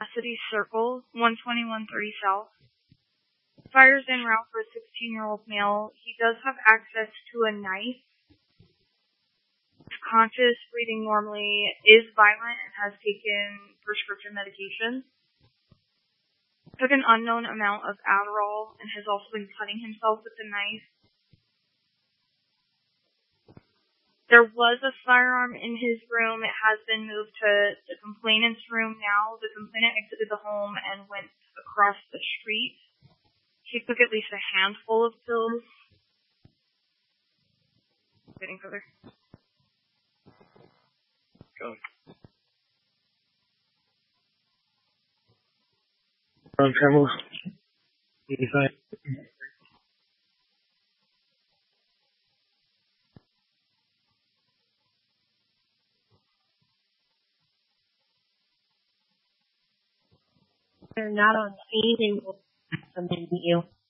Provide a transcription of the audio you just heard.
City Circle, 12130 South. Fires en route for a 16-year-old male. He does have access to a knife. He's conscious, breathing normally, is violent, and has taken prescription medication. Took an unknown amount of Adderall and has also been cutting himself with the knife. There was a firearm in his room. It has been moved to the complainant's room now. The complainant exited the home and went across the street. She took at least a handful of pills. Getting further. Go. On camera. 85. They're not on scene, they will submit you.